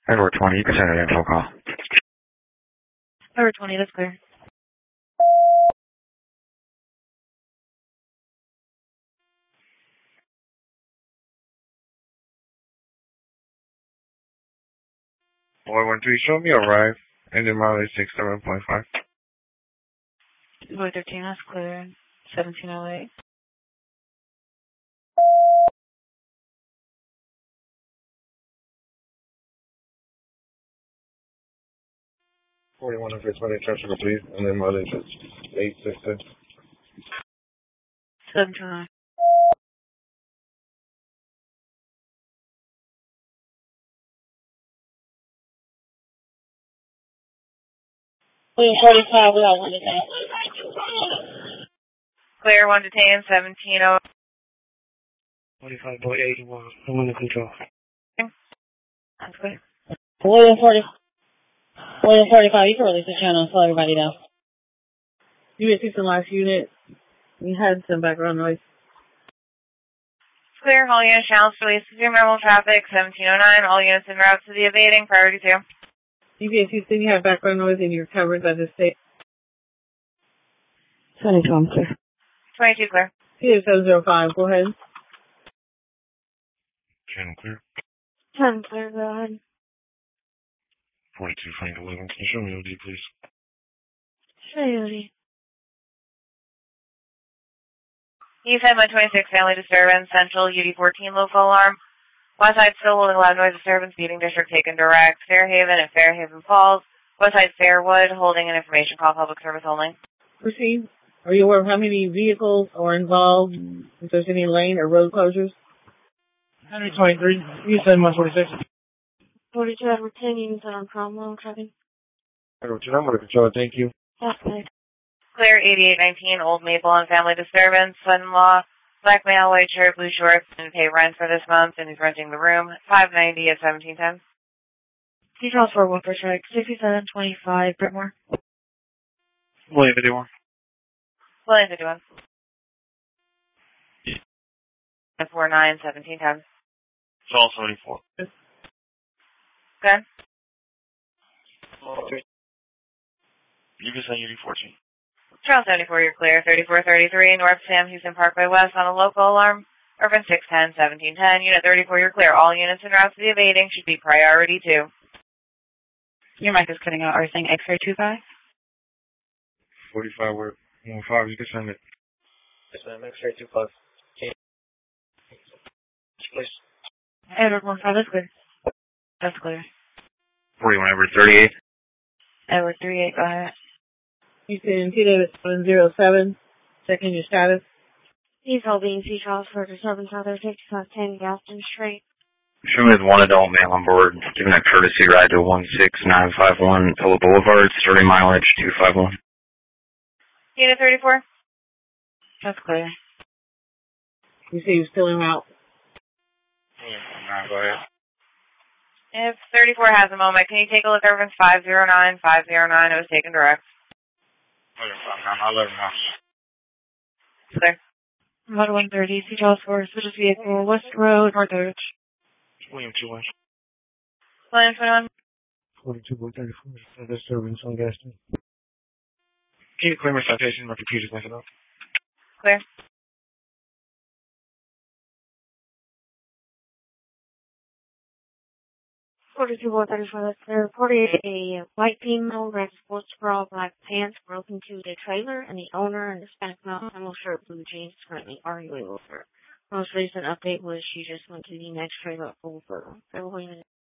Edward 20, you can send an info call. Edward 20, that's clear. Boy 13, show me arrive. Engine mileage 67.5. Boy 13, that's clear. 1708. $41 if it's money transfer complete, and then mileage is 866. 1709. William 45, we all want to say. Clear, 1 detained, 1708. 45 boy 81. I'm under control. That's clear. William 45, you can release the channel and tell everybody now. Unit 6 and last unit, we had some background noise. Clear, all units channels release to normal traffic, 1709. All units en route to the evading, priority 2. UPS Houston, you have background noise and you're covered by the state. 22, I'm clear. 22 clear. PF 705, go ahead. Channel clear. 10 clear, go ahead. 42 Frank 11. Can you show me OD, please? Show you, Odie. East side 126, family disturbance, central, UD14, local alarm. West side still holding loud noise disturbance, Beating District taken direct. Fairhaven and Fairhaven Falls. West side Fairwood, holding an information call, public service only. Proceed. Are you aware of how many vehicles are involved, if there's any lane or road closures? 123, East side 146. 42, Edward 10, units on Cromwell, traffic. Edward 10, I'm under control, thank you. That's clear. Clear, 8819, Old Maple and family disturbance, son-in-law, black male, white shirt, blue shorts, didn't pay rent for this month, and he's renting the room, 590 at 1710. Details for Wilford Strike, 6725, Britmore. William 51. William 51. 49, 1710. Saul 74. Good. You can send UD 14. Charles 74, you're clear. 3433, North Sam Houston Parkway West on a local alarm. Urban 610, 1710. Unit 34, you're clear. All units en route to the evading should be priority 2. Your mic is cutting out. Are you saying X-ray 25? 45 word 15, you can send it. Yes, ma'am, X-ray 25. Okay. Please. Edward 15, that's clear. That's clear. 41 Edward 38. Edward 38, go ahead. Houston, T. Davis 707, checking your status. He's holding C. Charles for disturbance on 5510 Gaston Street. Show me the one adult male on board, giving a courtesy ride to 16951 Pillow Boulevard, starting mileage 251. Unit 34? That's clear. You say you're still en route. Go ahead. If 34 has a moment, can you take a look at Urban 509, 509? It was taken direct. I'll let him know. Clear. Model 130, C. Charles for suspicious vehicle, West Road, North Orange. William 21. William 21? 42 boy 34. Disturbance on Gaston. Can you claim my citation? My computer's messing up. Clear. Forty-two, 34, that's clear. Reported a white female, red sports bra, black pants, broke into the trailer, and the owner and Hispanic male, camel shirt, blue jeans, currently arguing with her. Most recent update was she just went to the next trailer over.